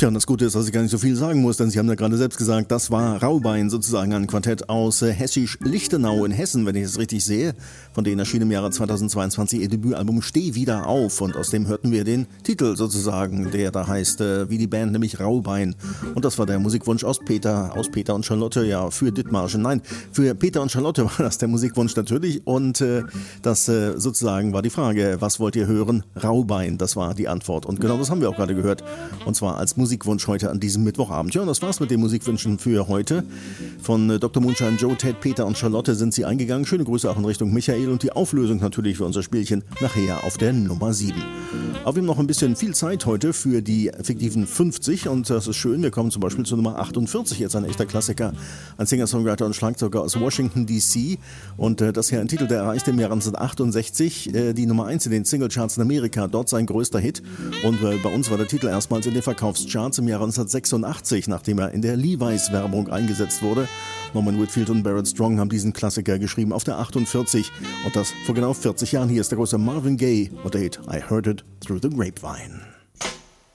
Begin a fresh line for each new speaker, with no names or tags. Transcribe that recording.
Tja, und das Gute ist, dass ich gar nicht so viel sagen muss, denn Sie haben ja gerade selbst gesagt, das war Rauhbein, sozusagen ein Quartett aus Hessisch-Lichtenau in Hessen, wenn ich es richtig sehe. Von denen erschien im Jahre 2022 ihr Debütalbum Steh wieder auf und aus dem hörten wir den Titel sozusagen, der da heißt, wie die Band, nämlich Rauhbein. Und das war der Musikwunsch aus Peter und Charlotte, ja, für Dithmarschen. Nein, für Peter und Charlotte war das der Musikwunsch natürlich und das sozusagen war die Frage, was wollt ihr hören? Rauhbein, das war die Antwort und genau das haben wir auch gerade gehört und zwar als Musikwunsch heute an diesem Mittwochabend. Ja, und das war's mit den Musikwünschen für heute. Von Dr. Moonshine, Joe, Ted, Peter und Charlotte sind sie eingegangen. Schöne Grüße auch in Richtung Michael und die Auflösung natürlich für unser Spielchen nachher auf der Nummer 7. Aber wir haben noch ein bisschen viel Zeit heute für die fiktiven 50 und das ist schön. Wir kommen zum Beispiel zur Nummer 48, jetzt ein echter Klassiker. Ein Singer-Songwriter und Schlagzeuger aus Washington D.C. und das hier ein Titel, der erreichte im Jahr 1968 die Nummer 1 in den Singlecharts in Amerika. Dort sein größter Hit und bei uns war der Titel erstmals in den Verkaufscharts im Jahr 1986, nachdem er in der Levi's-Werbung eingesetzt wurde. Norman Whitfield und Barrett Strong haben diesen Klassiker geschrieben auf der 48 und das vor genau 40 Jahren. Hier ist der große Marvin Gaye und der Hit I Heard It Through the Grapevine.